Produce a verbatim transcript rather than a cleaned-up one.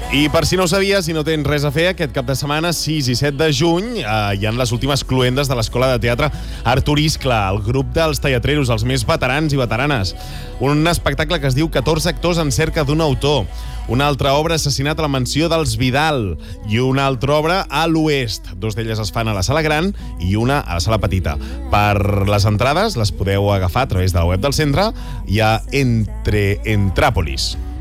I per si no ho sabies, si no tens res a fer, aquest cap de setmana, sis i set de juny, eh, hi ha les últimes cluendes de l'Escola de Teatre Artur Iscla, el grup dels teatreros, els més veterans i veteranes. Un espectacle que es diu catorze actors en cerca d'un autor. Una altra obra, Assassinat a la mansió dels Vidal. I una altra obra, A l'Oest. Dos d'elles es fan a la sala gran i una a la sala petita. Per les entrades les podeu agafar a través de la web del centre i a Entre Entràpolis.